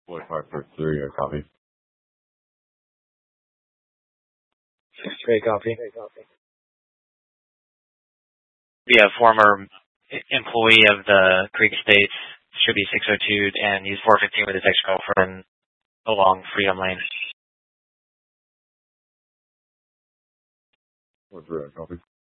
45 for 3, a copy. 63, copy. The former employee of the Creek Estates should be 602 and he's 415 with his ex-girlfriend along Freedom Lane. 43, a copy.